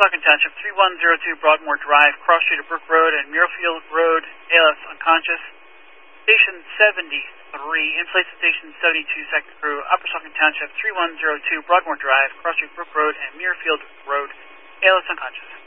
Saucon Township, 3102 Broadmoor Drive, cross street of Brook Road and Muirfield Road, ALS unconscious. Station 73, in place of Station 72, second crew, Upper Saucon Township, 3102 Broadmoor Drive, cross street Brook Road and Muirfield Road, ALS unconscious.